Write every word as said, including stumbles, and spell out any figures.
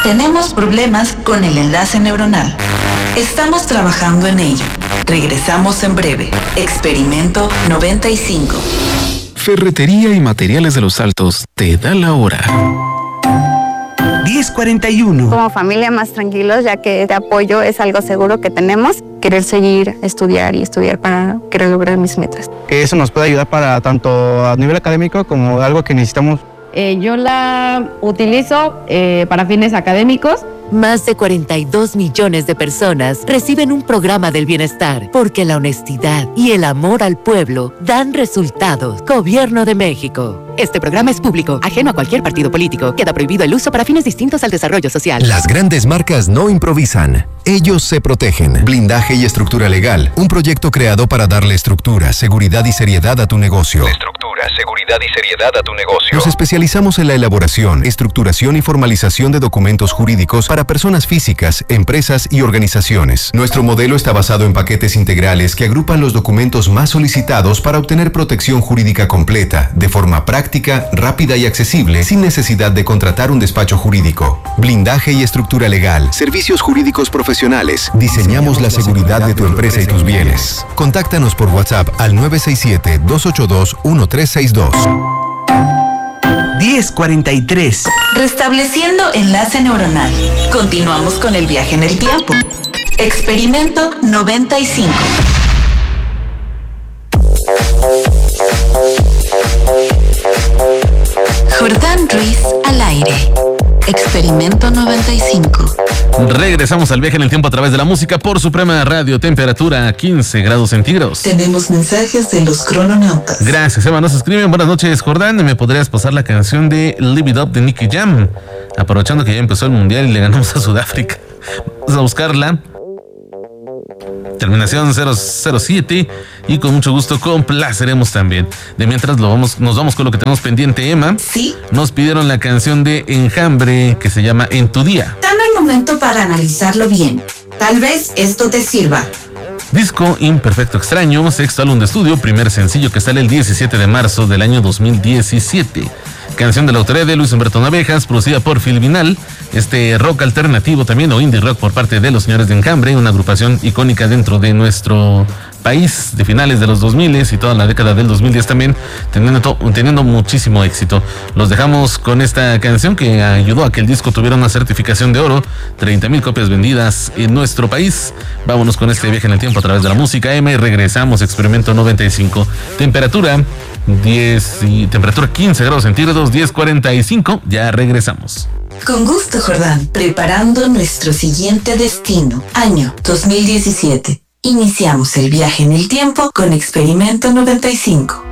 Tenemos problemas con el enlace neuronal. Estamos trabajando en ello. Regresamos en breve. Experimento noventa y cinco. Ferretería y Materiales de los Altos te da la hora. diez cuarenta y uno. Como familia más tranquilos, ya que este apoyo es algo seguro que tenemos. Querer seguir, estudiar y estudiar para querer lograr mis metas. Que eso nos puede ayudar para tanto a nivel académico como algo que necesitamos. Eh, yo la utilizo eh, para fines académicos. Más de cuarenta y dos millones de personas reciben un programa del bienestar porque la honestidad y el amor al pueblo dan resultados. Gobierno de México. Este programa es público, ajeno a cualquier partido político. Queda prohibido el uso para fines distintos al desarrollo social. Las grandes marcas no improvisan. Ellos se protegen. Blindaje y estructura legal. Un proyecto creado para darle estructura, seguridad y seriedad a tu negocio. Estructura, seguridad y seriedad a tu negocio. Nos especializamos en la elaboración, estructuración y formalización de documentos jurídicos para personas físicas, empresas y organizaciones. Nuestro modelo está basado en paquetes integrales que agrupan los documentos más solicitados para obtener protección jurídica completa, de forma práctica, rápida y accesible, sin necesidad de contratar un despacho jurídico. Blindaje y estructura legal. Servicios jurídicos profesionales. Diseñamos la seguridad de tu empresa y tus bienes. Contáctanos por WhatsApp al nueve seis siete, dos ocho dos, uno tres seis dos. diez cuarenta y tres. Restableciendo enlace neuronal. Continuamos con el viaje en el tiempo. Experimento noventa y cinco. Jordán Ruiz al aire. Experimento noventa y cinco. Regresamos al viaje en el tiempo a través de la música por Suprema Radio. Temperatura quince grados centígrados. Tenemos mensajes de los crononautas. Gracias, Eva. Nos escriben: buenas noches, Jordán. ¿Me podrías pasar la canción de Live It Up de Nicky Jam? Aprovechando que ya empezó el mundial y le ganamos a Sudáfrica. Vamos a buscarla. Terminación cero cero siete, y con mucho gusto complaceremos también. De mientras lo vamos, nos vamos con lo que tenemos pendiente, Emma. Sí. Nos pidieron la canción de Enjambre que se llama En tu día. Dame el momento para analizarlo bien. Tal vez esto te sirva. Disco Imperfecto Extraño, sexto álbum de estudio, primer sencillo que sale el diecisiete de marzo del año dos mil diecisiete. Canción de la autoría de Luis Humberto Navejas, producida por Phil Vinal. Este rock alternativo también, o indie rock, por parte de los Señores de Enjambre, una agrupación icónica dentro de nuestro país de finales de los dos mil y toda la década del dos mil diez también, teniendo, to- teniendo muchísimo éxito. Los dejamos con esta canción que ayudó a que el disco tuviera una certificación de oro, treinta mil copias vendidas en nuestro país. Vámonos con este viaje en el tiempo a través de la música M y regresamos. Experimento noventa y cinco. Temperatura diez y temperatura quince grados centígrados, diez cuarenta y cinco. Ya regresamos. Con gusto, Jordán. Preparando nuestro siguiente destino. Año dos mil diecisiete. Iniciamos el viaje en el tiempo con Experimento noventa y cinco.